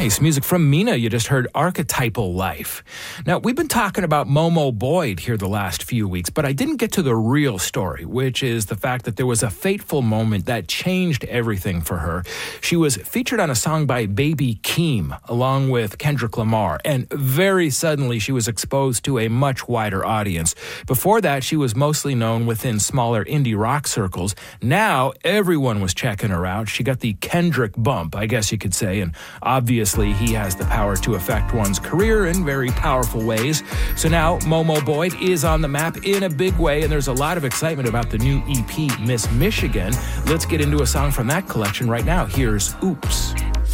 Nice. Music from Mina. You just heard Archetypal Life. Now, we've been talking about Momo Boyd here the last few weeks, but I didn't get to the real story, which is the fact that there was a fateful moment that changed everything for her. She was featured on a song by Baby Keem, along with Kendrick Lamar, and very suddenly she was exposed to a much wider audience. Before that, she was mostly known within smaller indie rock circles. Now, everyone was checking her out. She got the Kendrick bump, I guess you could say, and obviously he has the power to affect one's career in very powerful ways. So now Momo Boyd is on the map in a big way, and there's a lot of excitement about the new EP, Miss Michigan. Let's get into a song from that collection right now. Here's Oops.